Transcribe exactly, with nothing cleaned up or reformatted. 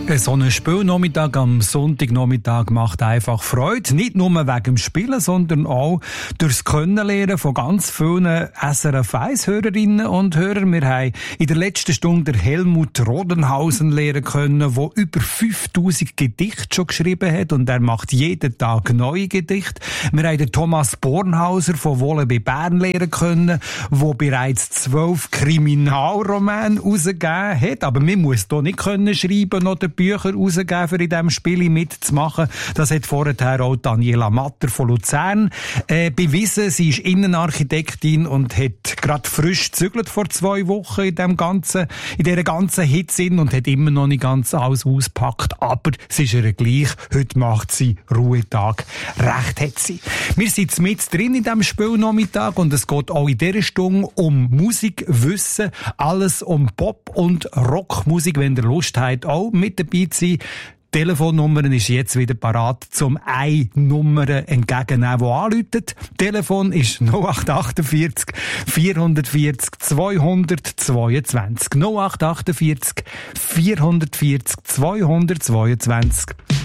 So ein Spielnachmittag am Sonntagnachmittag macht einfach Freude. Nicht nur wegen dem Spielen, sondern auch durchs Kennenlernen von ganz vielen S R F eins Hörerinnen und Hörern. Wir haben in der letzten Stunde Helmut Rodenhausen lernen können, der über fünftausend Gedichte schon geschrieben hat und er macht jeden Tag neue Gedichte. Wir haben den Thomas Bornhauser von Wolle bei Bern lernen können, der bereits zwölf Kriminalromane rausgegeben hat. Aber man muss hier nicht können schreiben oder Bücher rausgeben, für in diesem Spiel mitzumachen. Das hat vorher auch Daniela Matter von Luzern äh, bewiesen. Sie ist Innenarchitektin und hat gerade frisch gezügelt vor zwei Wochen in dem ganzen, in dieser ganzen Hitze und hat immer noch nicht ganz alles ausgepackt. Aber es ist ihr gleich. Heute macht sie Ruhetag. Recht hat sie. Wir sind mit drin in diesem Spielnachmittag und es geht auch in dieser Stunde um Musikwissen. Alles um Pop- und Rockmusik, wenn ihr Lust habt, auch mit dabei zu sein. Telefonnummer ist jetzt wieder parat zum eine Nummer entgegennehmen, die anruft. Telefon ist null acht acht vier vier vier vier zwei zwei zwei null acht acht vier vier vier zwei zwei zwei.